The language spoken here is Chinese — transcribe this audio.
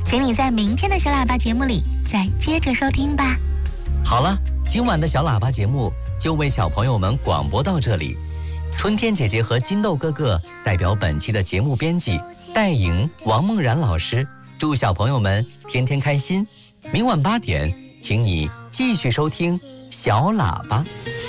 请你在明天的小喇叭节目里再接着收听吧。 好了，今晚的小喇叭节目就为小朋友们广播到这里。春天姐姐和金豆哥哥代表本期的节目编辑戴颖、王梦然老师，祝小朋友们天天开心。明晚8点，请你继续收听小喇叭。